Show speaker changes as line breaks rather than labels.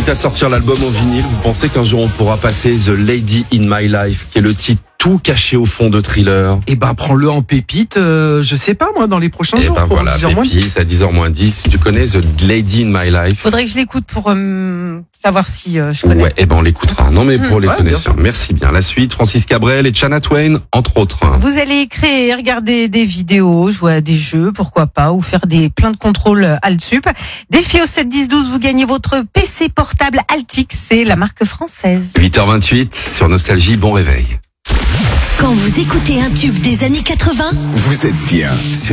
quitte à sortir l'album au vinyle, vous pensez qu'un jour on pourra passer The Lady in My Life, qui est le titre tout caché au fond de Thriller?
Eh ben, prends-le en pépite, je sais pas moi, dans les prochains jours.
Et ben
pour
voilà,
10h-10.
pépite à 10h-10. Tu connais The Lady in My Life?
Faudrait que je l'écoute pour savoir si je connais.
Ouais, eh ben on l'écoutera. Non mais pour les
ouais,
connaisseurs. Merci bien. La suite, Francis Cabrel et Shania Twain, entre autres.
Vous allez écrire, regarder des vidéos, jouer à des jeux, pourquoi pas, ou faire plein de contrôles Altsup. Défi au 7-10-12, vous gagnez votre PC portable Altix, c'est la marque française.
8h28 sur Nostalgie, bon réveil.
Quand vous écoutez un tube des années 80,
Vous êtes bien.